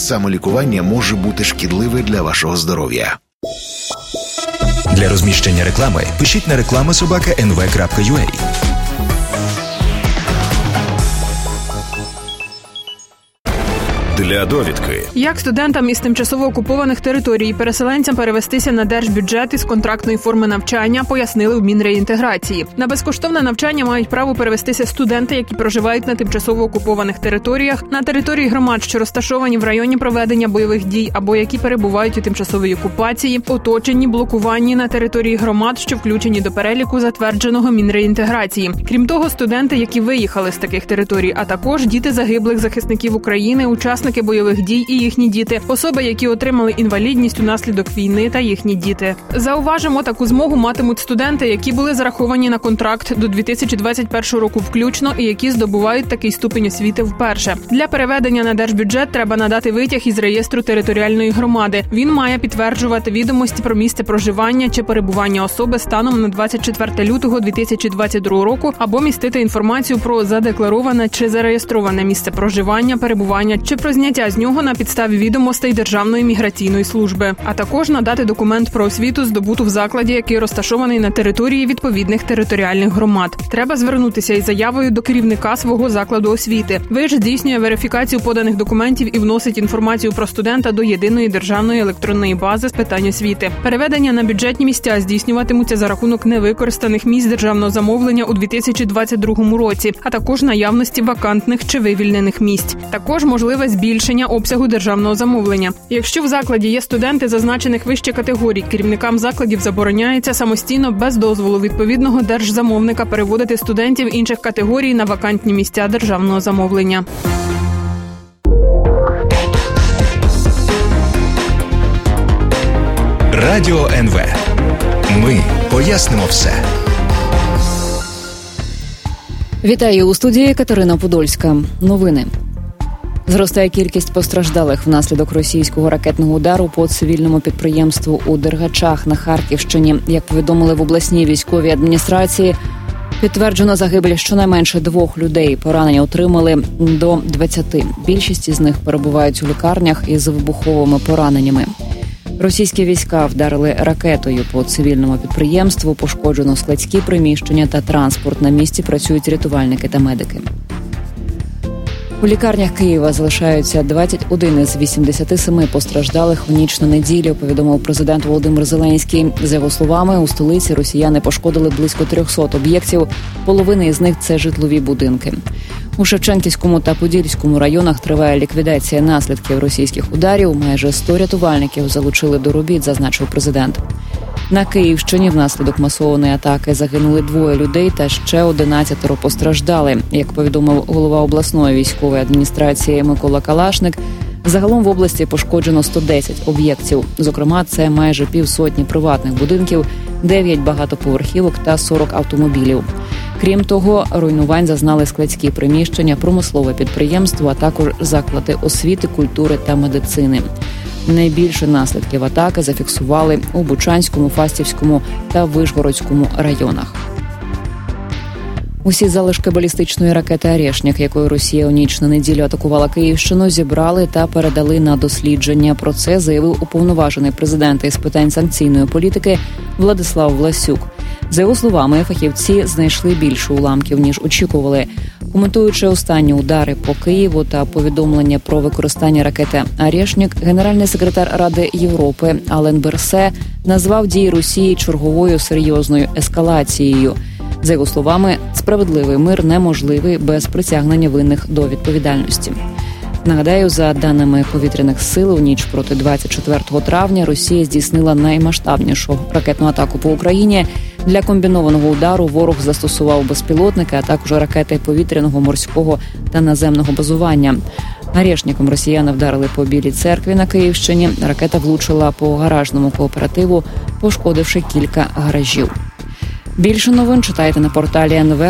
самолікування може бути шкідливе для вашого здоров'я. Для розміщення реклами пишіть на reklama@nv.ua. Для довідки. Як студентам із тимчасово окупованих територій і переселенцям перевестися на держбюджет із контрактної форми навчання, пояснили в Мінреінтеграції. На безкоштовне навчання мають право перевестися студенти, які проживають на тимчасово окупованих територіях, на території громад, що розташовані в районі проведення бойових дій або які перебувають у тимчасовій окупації, оточені, блокуванні на території громад, що включені до переліку, затвердженого Мінреінтеграції. Крім того, студенти, які виїхали з таких територій, а також діти загиблих захисників України, учасники бойових дій і їхні діти, особи, які отримали інвалідність унаслідок війни та їхні діти. Зауважимо, таку змогу матимуть студенти, які були зараховані на контракт до 2021 року включно і які здобувають такий ступінь освіти вперше. Для переведення на держбюджет треба надати витяг із реєстру територіальної громади. Він має підтверджувати відомості про місце проживання чи перебування особи станом на 24 лютого 2022 року або містити інформацію про задеклароване чи зареєстроване місце проживання, перебування чи про зняття з нього на підставі відомостей Державної міграційної служби, а також надати документ про освіту, здобуту в закладі, який розташований на території відповідних територіальних громад. Треба звернутися із заявою до керівника свого закладу освіти. ВИЖ здійснює верифікацію поданих документів і вносить інформацію про студента до єдиної державної електронної бази з питань освіти. Переведення на бюджетні місця здійснюватимуться за рахунок невикористаних місць державного замовлення у 2022 році, а також наявності вакантних чи вивільнених місць. Також можливе збільшення обсягу державного замовлення. Якщо в закладі є студенти зазначених вище категорій, керівникам закладів забороняється самостійно без дозволу відповідного держзамовника переводити студентів інших категорій на вакантні місця державного замовлення. Радіо НВ. Ми пояснимо все. Вітаю у студії Катерина Подольська. Новини. Зростає кількість постраждалих внаслідок російського ракетного удару по цивільному підприємству у Дергачах на Харківщині. Як повідомили в обласній військовій адміністрації, підтверджено загибель щонайменше 2 людей. Поранення отримали до 20. Більшість із них перебувають у лікарнях із вибуховими пораненнями. Російські війська вдарили ракетою по цивільному підприємству, пошкоджено складські приміщення та транспорт. На місці працюють рятувальники та медики. У лікарнях Києва залишаються 21 із 87 постраждалих в ніч на неділю, повідомив президент Володимир Зеленський. За його словами, у столиці росіяни пошкодили близько 300 об'єктів, половина із них – це житлові будинки. У Шевченківському та Подільському районах триває ліквідація наслідків російських ударів. Майже 100 рятувальників залучили до робіт, зазначив президент. На Київщині внаслідок масованої атаки загинули 2 людей та ще 11 постраждали. Як повідомив голова обласної військової адміністрації Микола Калашник, загалом в області пошкоджено 110 об'єктів. Зокрема, це майже 50 приватних будинків, 9 багатоповерхівок та 40 автомобілів. Крім того, руйнувань зазнали складські приміщення, промислове підприємство, а також заклади освіти, культури та медицини. Найбільше наслідків атаки зафіксували у Бучанському, Фастівському та Вишгородському районах. Усі залишки балістичної ракети «Орешник», якою Росія у ніч на неділю атакувала Київщину, зібрали та передали на дослідження. Про це заявив уповноважений президента із питань санкційної політики Владислав Власюк. За його словами, фахівці знайшли більше уламків, ніж очікували. Коментуючи останні удари по Києву та повідомлення про використання ракети «Орешник», генеральний секретар Ради Європи Ален Берсе назвав дії Росії черговою серйозною ескалацією. За його словами, справедливий мир неможливий без притягнення винних до відповідальності. Нагадаю, за даними повітряних сил, у ніч проти 24 травня Росія здійснила наймасштабнішу ракетну атаку по Україні. Для комбінованого удару ворог застосував безпілотники, а також ракети повітряного, морського та наземного базування. «Орешником» росіяни вдарили по Білій церкві на Київщині. Ракета влучила по гаражному кооперативу, пошкодивши кілька гаражів. Більше новин читайте на порталі НВ.